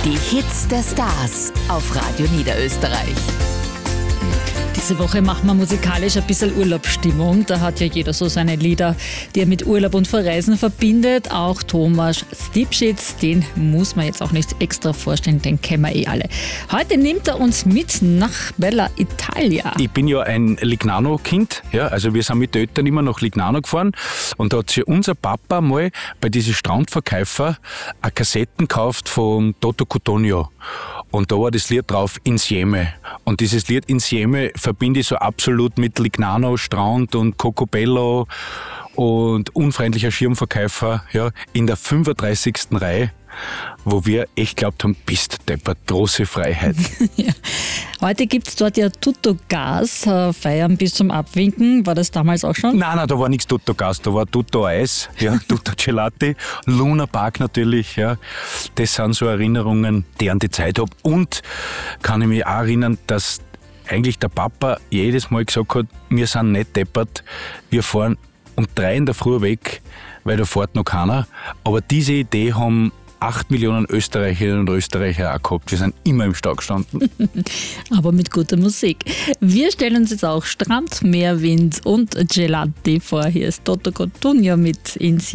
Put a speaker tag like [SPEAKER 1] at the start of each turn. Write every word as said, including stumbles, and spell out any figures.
[SPEAKER 1] Die Hits der Stars auf Radio Niederösterreich.
[SPEAKER 2] Diese Woche machen wir musikalisch ein bisschen Urlaubsstimmung. Da hat ja jeder so seine Lieder, die er mit Urlaub und Verreisen verbindet. Auch Thomas Stipschitz, den muss man jetzt auch nicht extra vorstellen, den kennen wir eh alle. Heute nimmt er uns mit nach Bella Italia.
[SPEAKER 3] Ich bin ja ein Lignano-Kind, ja, also wir sind mit den Eltern immer nach Lignano gefahren und da hat sich unser Papa mal bei diesen Strandverkäufer eine Kassetten gekauft von Toto Cutugno. Und da war das Lied drauf, Insieme. Und dieses Lied Insieme verbinde ich so absolut mit Lignano, Strand und Cocobello und unfreundlicher Schirmverkäufer, ja, in der fünfunddreißigsten Reihe, wo wir echt glaubt haben, bist deppert, große Freiheit.
[SPEAKER 2] Ja. Heute gibt es dort ja Tutto Gas, äh, Feiern bis zum Abwinken. War das damals auch schon?
[SPEAKER 3] Nein, nein, da war nichts Tutto Gas, da war Tutto Eis, ja, Tutto Gelati, Luna Park natürlich, ja. Das sind so Erinnerungen, die ich an die Zeit habe. Und kann ich mich auch erinnern, dass eigentlich der Papa jedes Mal gesagt hat, wir sind nicht deppert, wir fahren um drei in der Früh weg, weil da fährt noch keiner. Aber diese Idee haben acht Millionen Österreicherinnen und Österreicher auch gehabt. Wir sind immer im Stau gestanden.
[SPEAKER 2] Aber mit guter Musik. Wir stellen uns jetzt auch Strand, Meerwind und Gelati vor. Hier ist Toto Cutugno mit Insieme.